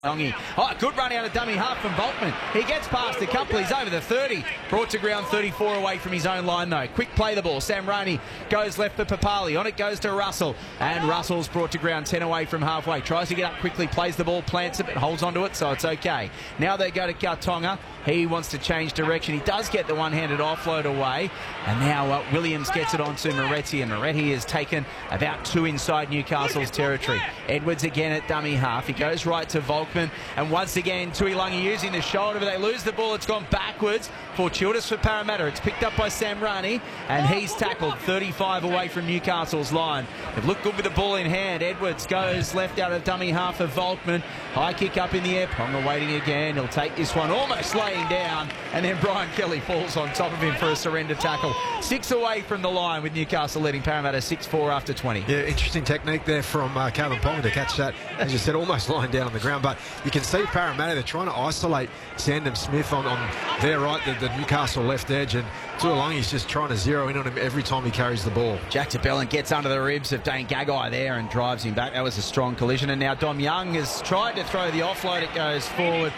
Oh, good run out of dummy half from Volkman. He gets past a couple. He's over the 30. Brought to ground 34 away from his own line, though. Quick play the ball. Samrani goes left for Papali. On it goes to Russell. And Russell's brought to ground 10 away from halfway. Tries to get up quickly, plays the ball, plants it, but holds onto it, so it's okay. Now they go to Kautonga. He wants to change direction. He does get the one-handed offload away. And now Williams gets it onto Moretti. And Moretti has taken about 2 inside Newcastle's territory. Edwards again at dummy half. He goes right to Volkman. And once again, Tuilagi using the shoulder, but they lose the ball. It's gone backwards. Fortuitous for Parramatta. It's picked up by Samrani, and he's tackled 35 away from Newcastle's line. They've looked good with the ball in hand. Edwards goes left out of dummy half of Volkman. High kick up in the air. Ponga waiting again. He'll take this one, almost laying down, and then Brian Kelly falls on top of him for a surrender tackle. 6 away from the line, with Newcastle leading Parramatta 6-4 after 20. Yeah, interesting technique there from Calvin Ponga to catch that, as you said, almost lying down on the ground. But you can see Parramatta, they're trying to isolate Sandham Smith on their right, the Newcastle left edge, and Tuilagi's just trying to zero in on him every time he carries the ball. Jack DeBellin gets under the ribs of Dane Gagai there and drives him back. That was a strong collision. And now Dom Young has tried to throw the offload. It goes forward.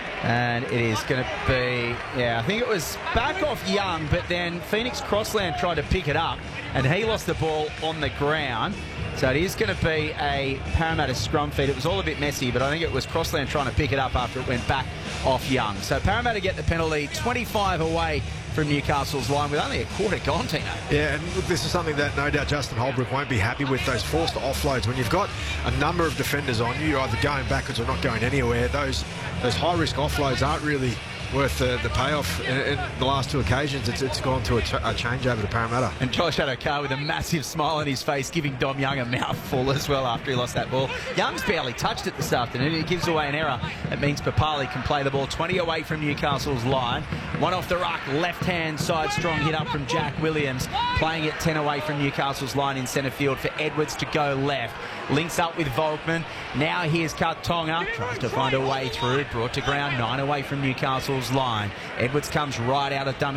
And it is going to be, I think it was back off Young, but then Phoenix Crossland tried to pick it up, and he lost the ball on the ground. So it is going to be a Parramatta scrum feed. It was all a bit messy, but I think it was Crossland trying to pick it up after it went back off Young. So Parramatta get the penalty, 25 away from Newcastle's line with only a quarter gone, Tino. Yeah, and look, this is something that no doubt Justin Holbrook won't be happy with, those forced offloads. When you've got a number of defenders on you, you're either going backwards or not going anywhere. Those high-risk offloads aren't really worth the payoff. In the last 2 occasions, it's gone to a changeover to Parramatta. And Josh Adokar with a massive smile on his face, giving Dom Young a mouthful as well after he lost that ball. Young's barely touched it this afternoon. He gives away an error. It means Papali can play the ball 20 away from Newcastle's line. One off the ruck, left-hand side, strong hit up from Jack Williams. Playing it 10 away from Newcastle's line in centre field for Edwards to go left. Links up with Volkman. Now here's Kautonga. Tries to find a way through. Brought to ground 9 away from Newcastle's line. Edwards comes right out of dummy.